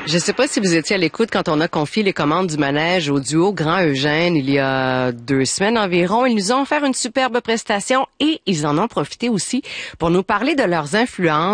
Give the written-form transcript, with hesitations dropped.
Je ne sais pas si vous étiez à l'écoute quand on a confié les commandes du manège au duo Grand Eugène il y a 2 semaines environ. Ils nous ont offert une superbe prestation et ils en ont profité aussi pour nous parler de leurs influences.